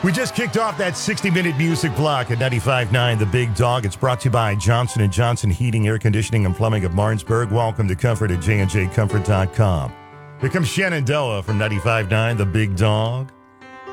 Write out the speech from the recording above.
We just kicked off that 60-minute music block at 95.9 The Big Dog. It's brought to you by Johnson & Johnson Heating, Air Conditioning, and Plumbing of Martinsburg. Welcome to Comfort at jnjcomfort.com. Here comes Shenandoah from 95.9 The Big Dog.